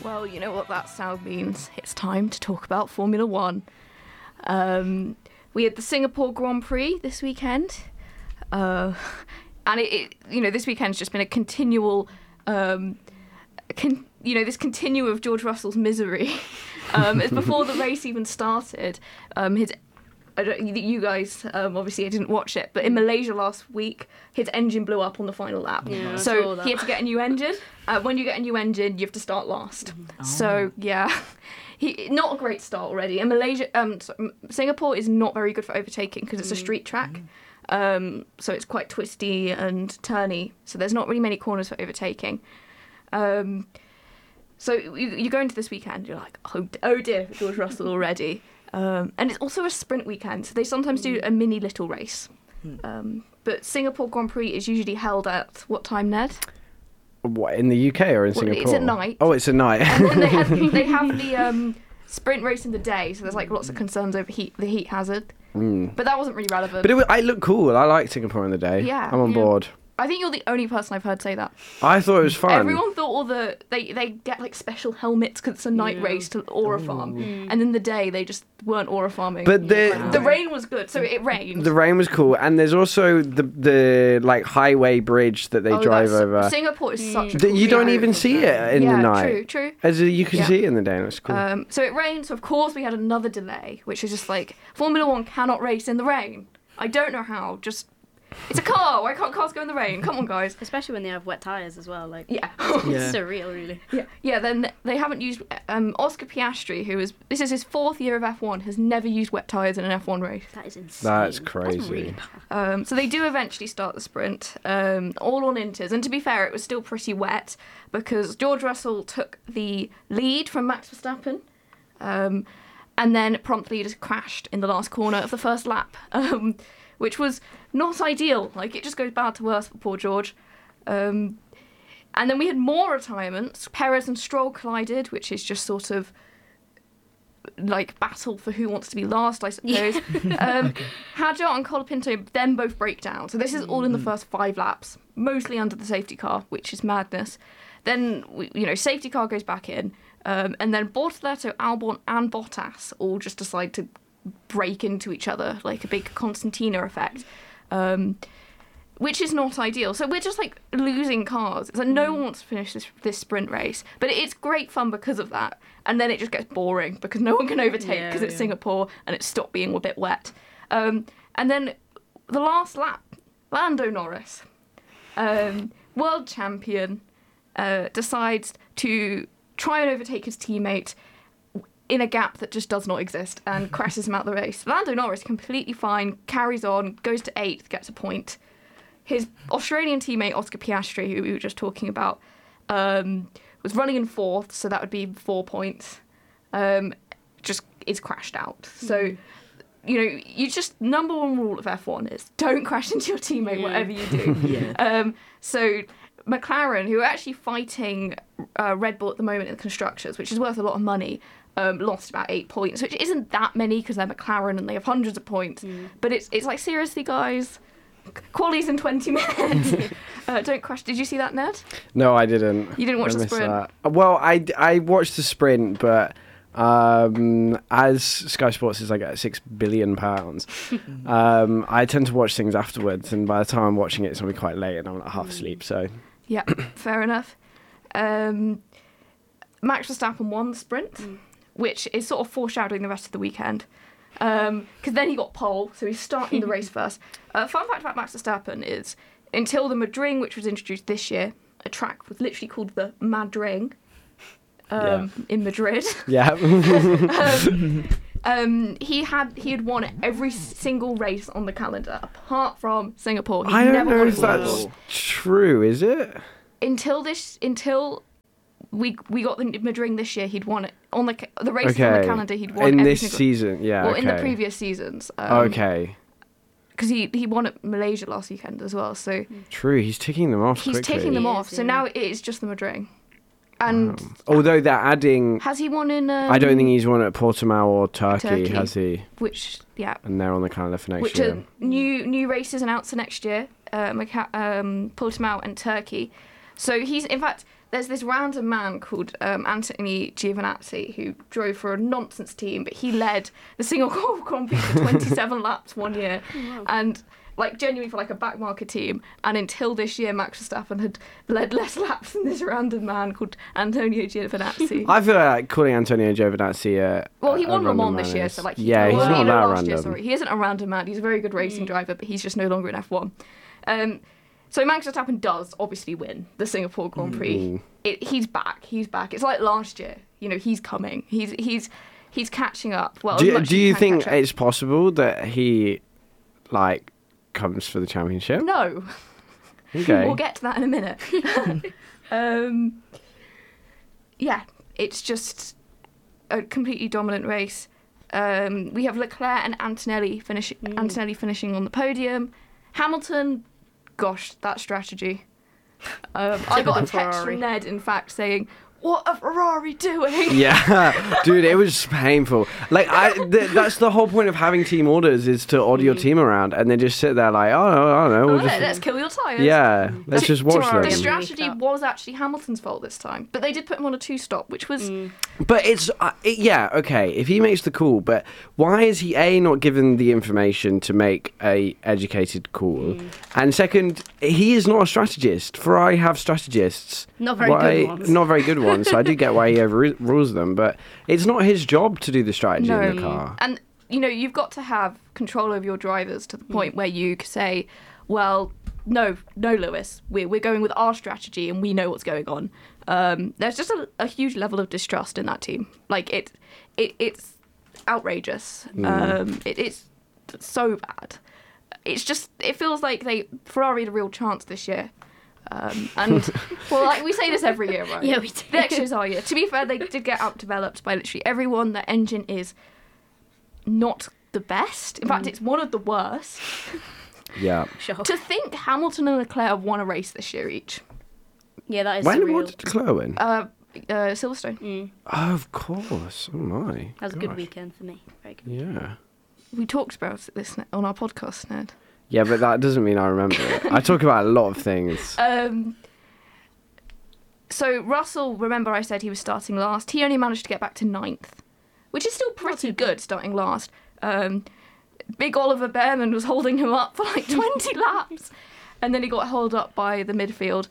Well, you know what that sound means. It's time to talk about Formula One. We had the Singapore Grand Prix this weekend. And this weekend's just been a continual, this continuum of George Russell's misery. Before the race even started, you guys obviously didn't watch it, but in Malaysia last week, his engine blew up on the final lap. Yeah, so he had to get a new engine. When you get a new engine, you have to start last. Oh. So yeah, not a great start already. In Malaysia, Singapore is not very good for overtaking because it's a street track. So it's quite twisty and turny. So there's not really many corners for overtaking. So you go into this weekend, you're like, oh dear, George Russell already. And it's also a sprint weekend, so they sometimes do a mini little race. But Singapore Grand Prix is usually held at what time, Ned? What, in the UK or in Singapore? It's at night. Oh, it's at night. And then they have the sprint race in the day, so there's like lots of concerns over the heat hazard. But that wasn't really relevant. But it looked cool. I like Singapore in the day. Yeah. I'm on board. I think you're the only person I've heard say that. I thought it was fun. Everyone thought they get like special helmets because it's a night race to aura farm, and in the day they just weren't aura farming. But the rain was good, so it rained. The rain was cool, and there's also the like highway bridge that they drive over. Singapore is such a cool you don't even see it in the night. True. As you can see it in the day, and it's cool. So it rained, so of course we had another delay, which is just like Formula One cannot race in the rain. I don't know how. It's a car. Why can't cars go in the rain? Come on, guys. Especially when they have wet tyres as well. Like, yeah. It's surreal, really. Yeah. Then they haven't used Oscar Piastri, this is his 4th year of F1, has never used wet tyres in an F1 race. That is insane. That's crazy. That's really bad. So they do eventually start the sprint, all on inters. And to be fair, it was still pretty wet because George Russell took the lead from Max Verstappen, and then promptly just crashed in the last corner of the first lap. Which was not ideal. Like, it just goes bad to worse for poor George. And then we had more retirements. Perez and Stroll collided, which is just sort of like battle for who wants to be last, I suppose. Hadjar and Colapinto then both break down. So this is all in the first 5 laps, mostly under the safety car, which is madness. Then, safety car goes back in. And then Bortoleto, Albon and Bottas all just decide to break into each other like a big Constantina effect, which is not ideal. So we're just like losing cars. It's like no one wants to finish this sprint race, but it's great fun because of that. And then it just gets boring because no one can overtake because it's Singapore and it stopped being a bit wet. And then the last lap, Lando Norris, world champion, decides to try and overtake his teammate in a gap that just does not exist and crashes him out the race. Lando Norris, completely fine, carries on, goes to 8th, gets a point. His Australian teammate, Oscar Piastri, who we were just talking about, was running in 4th, so that would be 4 points, just is crashed out. So, you just, number one rule of F1 is don't crash into your teammate, whatever you do. So McLaren, who are actually fighting Red Bull at the moment in the Constructors, which is worth a lot of money, lost about 8 points, which isn't that many because they're McLaren and they have hundreds of points. But it's like, seriously, guys, quali's in 20 minutes. Don't crash. Did you see that, Ned? No, I didn't. You didn't watch the sprint? That. Well, I watched the sprint, but as Sky Sports is like at £6 billion, I tend to watch things afterwards, and by the time I'm watching it, it's going to be quite late and I'm like half asleep. So yeah, fair enough. Max Verstappen won the sprint, which is sort of foreshadowing the rest of the weekend. Because then he got pole, so he's starting the race first. Fun fact about Max Verstappen is, until the Madring, which was introduced this year, a track was literally called the Madring in Madrid. Yeah. He had won every single race on the calendar, apart from Singapore. I don't know if that's true, is it? Until we got the Madring this year, he'd won it on the races on the calendar. He'd won in every this single season, yeah. Well, in the previous seasons. Okay. Because he won at Malaysia last weekend as well. So true, he's ticking them off. He's quickly. ticking them off. So now it is just the Madring. And although they're adding, has he won in? I don't think he's won at Portimao or Turkey, has he? Which and they're on the calendar for next year. Which are new races announced for next year. Portimao and Turkey. So he's, in fact, there's this random man called Anthony Giovinazzi who drove for a nonsense team, but he led the Singapore Grand Prix for 27 laps one year, and like genuinely for like a backmarker team. And until this year, Max Verstappen had led less laps than this random man called Antonio Giovinazzi. I feel like calling Antonio Giovinazzi well, he won Le Mans this year, so like he's not that random. random. He isn't a random man. He's a very good racing driver, but he's just no longer in F1. So Max Verstappen does obviously win the Singapore Grand Prix. He's back. He's back. It's like last year. You know, he's coming. He's catching up. Well, do you can think catch up. it's possible that he like comes for the championship? No. Okay. We'll get to that in a minute. Yeah, it's just a completely dominant race. We have Leclerc and Antonelli finishing on the podium. Hamilton, gosh, that strategy. I got a text from Ned, in fact, saying, "What are Ferrari doing?" Yeah, dude, it was painful. Like, that's the whole point of having team orders, is to order your team around, and they just sit there like, oh, no, I don't know. Well, let's kill your tyres. Yeah, let's just watch them. The strategy was actually Hamilton's fault this time, but they did put him on a 2-stop, which was... But it's, yeah, okay, if he makes the call, but why is he, A, not given the information to make a educated call? And second, he is not a strategist. Ferrari have strategists. Not very good ones. Not very good ones, so I do get why he overrules them, but it's not his job to do the strategy in the car. And, you know, you've got to have control over your drivers to the point where you say, well, no, Lewis, we're going with our strategy and we know what's going on. There's just a huge level of distrust in that team. Like, it's outrageous. It's so bad. It's just, it feels like Ferrari had a real chance this year. And, well, like, we say this every year, right? Yeah, we do. Next year's our year. To be fair, they did get outdeveloped by literally everyone. Their engine is not the best. In fact, it's one of the worst. Yeah. Sure. To think Hamilton and Leclerc have won a race this year each. Yeah, that is When surreal. what did Leclerc win? Silverstone. Oh, of course. Oh, my. That was a good gosh. weekend for me. Very good. Yeah. We talked about this on our podcast, Ned. Yeah, but that doesn't mean I remember it. I talk about a lot of things. So Russell, remember I said he was starting last. He only managed to get back to 9th, which is still pretty good starting last. Big Oliver Behrman was holding him up for like 20 laps, and then he got held up by the midfield.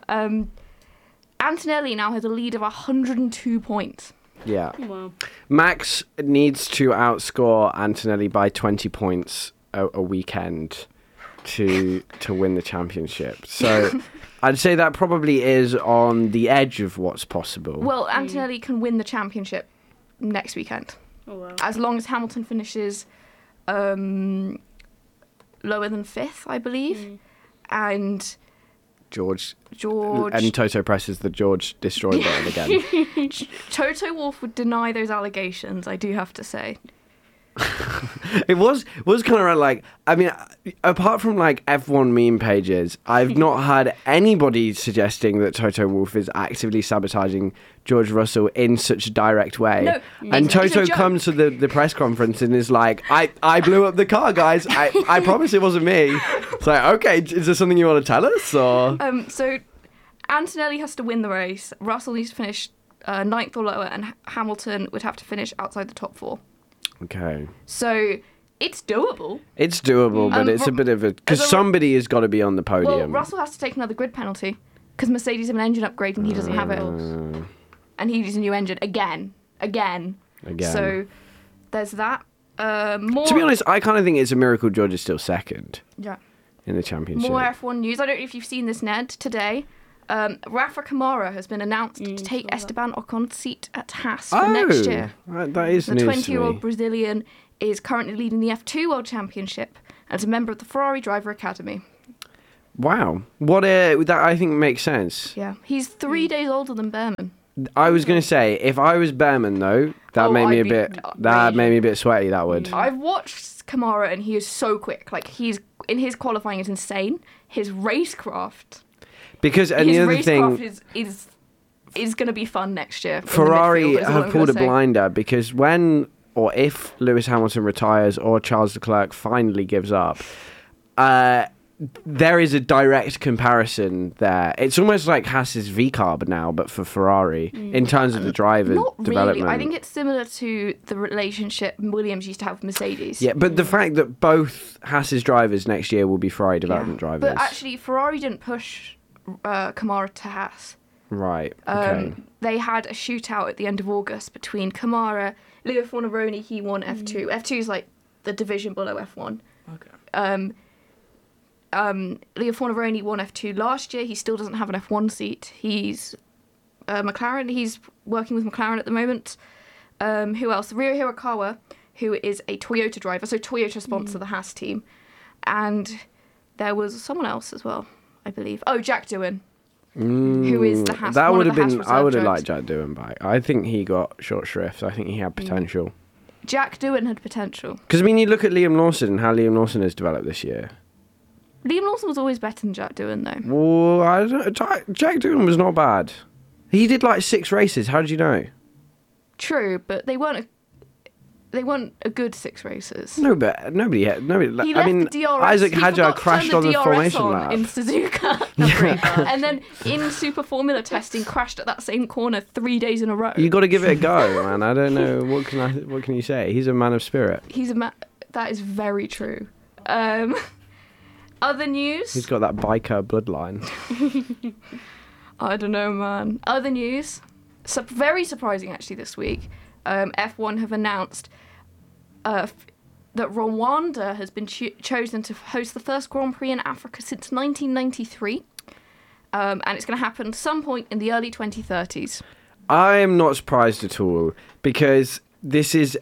Antonelli now has a lead of 102 points. Yeah. Wow. Max needs to outscore Antonelli by 20 points a weekend to win the championship. So I'd say that probably is on the edge of what's possible. Well, Antonelli can win the championship next weekend. Oh, wow. As long as Hamilton finishes lower than 5th, I believe. And George. George... And Toto presses the George destroy button again. Toto Wolff would deny those allegations, I do have to say. It was kind of like, I mean, apart from like F1 meme pages, I've not had anybody suggesting that Toto Wolff is actively sabotaging George Russell in such a direct way. No, and it's a Toto joke. comes to the press conference and is like, I blew up the car, guys. I promise it wasn't me. It's like, okay, is there something you want to tell us? Or So Antonelli has to win the race. Russell needs to finish 9th or lower, and Hamilton would have to finish outside the top 4. okay. So it's doable. It's doable, but it's a bit of a... Because somebody has got to be on the Well, podium. Russell has to take another grid penalty because Mercedes have an engine upgrade and he doesn't have it. And he needs a new engine again. So there's that. More, To be honest, I kind of think it's a miracle George is still second yeah. in the championship. More F1 news. I don't know if you've seen this, Ned, today. Rafa Kamara has been announced to take Esteban Ocon's seat at Haas for next year. That is The news to 20-year-old me. Brazilian is currently leading the F2 World Championship as a member of the Ferrari Driver Academy. Wow. That I think makes sense. Yeah. He's 3 days older than Behrman. I was going to say, if I was Behrman, though, that made me I'd a be bit... That made me a bit sweaty, that would. I've watched Kamara and he is so quick. Like, he's in his qualifying is insane. His racecraft... Because, and his the other thing... racecraft is going to be fun next year. Ferrari have pulled a blinder because when or if Lewis Hamilton retires or Charles Leclerc finally gives up, there is a direct comparison there. It's almost like Haas's V-Carb now, but for Ferrari, in terms of the driver Not development. really. I think it's similar to the relationship Williams used to have with Mercedes. Yeah, but the fact that both Haas's drivers next year will be Ferrari development drivers. But actually, Ferrari didn't push Kamara to Haas. Right, okay. They had a shootout at the end of August between Kamara, Leo Fornaroli, he won F2. F2 is like the division below F1. Okay. Leo Fornaroli won F2 last year. He still doesn't have an F1 seat. He's McLaren. He's working with McLaren at the moment. Who else? Ryo Hirakawa, who is a Toyota driver. So Toyota sponsor the Haas team. And there was someone else as well, I believe. Oh, Jack Doohan, who is the Haas. That one would of have the been. Haas I would have reserve liked Jack Doohan back. I think he got short shrift. I think he had potential. Jack Doohan had potential. Because I mean, you look at Liam Lawson and how Liam Lawson has developed this year. Liam Lawson was always better than Jack Doohan, though. Well, I don't know. Jack Doohan was not bad. He did like 6 races. How did you know? True, but they weren't a good 6 races. No, but nobody. He I left mean, the DRS. Isaac he Hadjar forgot to crashed turn on the DRS formation on lap. in Suzuka, and then in Super Formula testing, crashed at that same corner 3 days in a row. You got to give it a go, man. I don't know what can you say. He's a man of spirit. That is very true. Other news? He's got that biker bloodline. I don't know, man. Other news? Very surprising, actually, this week. F1 have announced that Rwanda has been chosen to host the first Grand Prix in Africa since 1993. And it's going to happen some point in the early 2030s. I am not surprised at all because this is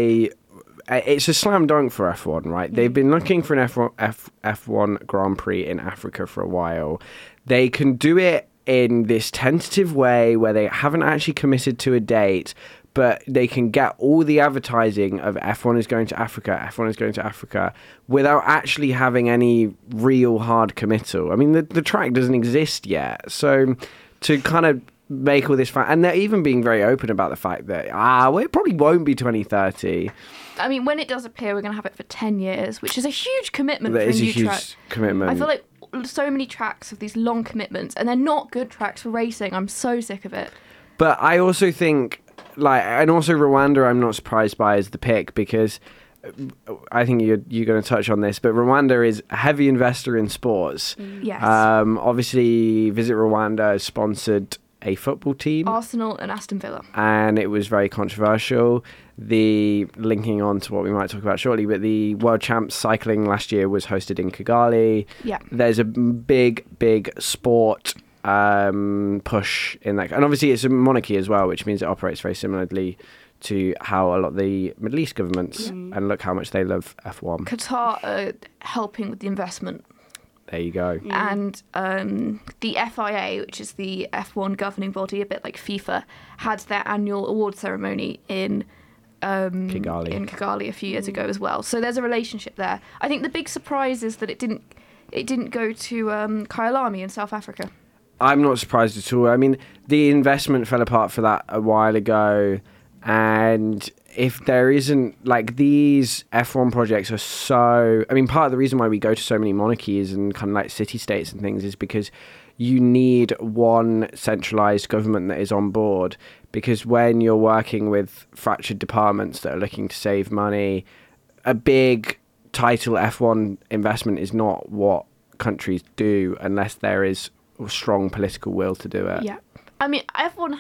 it's a slam dunk for F1, right? They've been looking for an F1 Grand Prix in Africa for a while. They can do it in this tentative way where they haven't actually committed to a date, but they can get all the advertising of F1 is going to Africa, F1 is going to Africa, without actually having any real hard committal. I mean, the track doesn't exist yet. So to kind of make all this fun, and they're even being very open about the fact that, it probably won't be 2030. I mean, when it does appear, we're going to have it for 10 years, which is a huge commitment That for is a a new huge track. commitment. I feel like so many tracks have these long commitments, and they're not good tracks for racing. I'm so sick of it. But I also think, and also Rwanda, I'm not surprised by as the pick because I think you're going to touch on this, but Rwanda is a heavy investor in sports. Yes. Obviously, Visit Rwanda has sponsored a football team. Arsenal and Aston Villa. And it was very controversial. Linking on to what we might talk about shortly, but the World Champs cycling last year was hosted in Kigali. Yeah. There's a big sport push in that. And obviously it's a monarchy as well, which means it operates very similarly to how a lot of the Middle East governments, and look how much they love F1. Qatar are helping with the investment. There you go. And the FIA, which is the F1 governing body, a bit like FIFA, had their annual award ceremony in Kigali a few years ago as well. So there's a relationship there. I think the big surprise is that it didn't go to Kyalami in South Africa. I'm not surprised at all. I mean, the investment fell apart for that a while ago, and if there isn't, these F1 projects are so... I mean, part of the reason why we go to so many monarchies and kind of city-states and things is because you need one centralised government that is on board, because when you're working with fractured departments that are looking to save money, a big title F1 investment is not what countries do unless there is strong political will to do it. Yeah. I mean, F1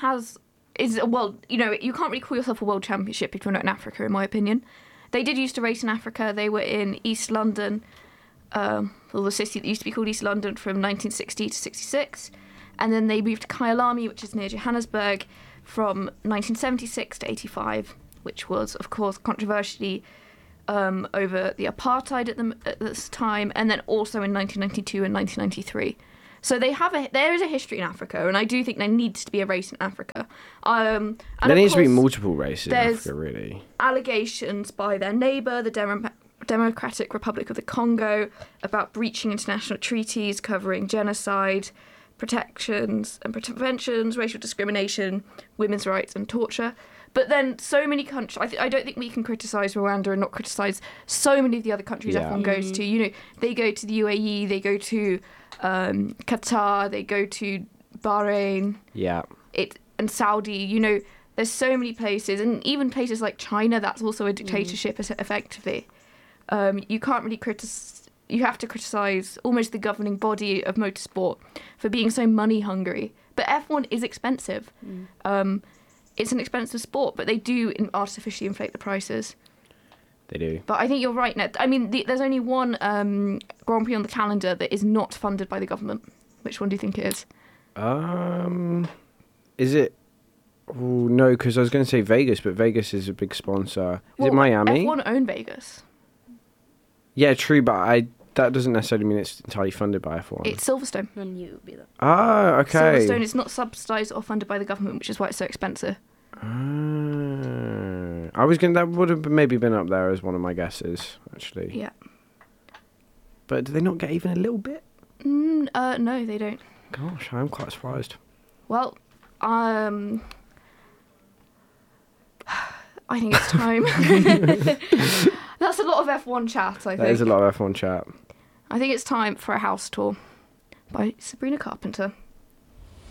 you can't really call yourself a world championship if you're not in Africa, in my opinion. They did used to race in Africa. They were in East London, the city that used to be called East London, from 1960 to 66. And then they moved to Kyalami, which is near Johannesburg, from 1976 to 85, which was, of course, controversially over the apartheid at this time, and then also in 1992 and 1993. So there is a history in Africa, and I do think there needs to be a race in Africa. And there needs to be multiple races in Africa, really. Allegations by their neighbour, the Democratic Republic of the Congo, about breaching international treaties covering genocide. protections and preventions, racial discrimination, women's rights and torture. But then so many countries, I don't think we can criticise Rwanda and not criticise so many of the other countries Yeah. F1 goes to. You know, they go to the UAE, they go to Qatar, they go to Bahrain, Yeah. and Saudi. You know, there's so many places, and even places like China, that's also a dictatorship effectively. You can't really you have to criticise almost the governing body of motorsport for being so money hungry. But F1 is expensive. It's an expensive sport, but they do artificially inflate the prices. They do. But I think you're right, Ned. I mean, there's only one Grand Prix on the calendar that is not funded by the government. Which one do you think it is? Is it? Oh, no, because I was going to say Vegas, but Vegas is a big sponsor. Is it Miami? F1 own Vegas. Yeah, true, but that doesn't necessarily mean it's entirely funded by F1. It's Silverstone. I knew it would be that. Ah, okay. Silverstone is not subsidised or funded by the government, which is why it's so expensive. That would have maybe been up there as one of my guesses, actually. Yeah. But do they not get even a little bit? No, they don't. Gosh, I'm quite surprised. Well, I think it's time. That's a lot of F1 chat, I think. That is a lot of F1 chat. I think it's time for a house tour by Sabrina Carpenter.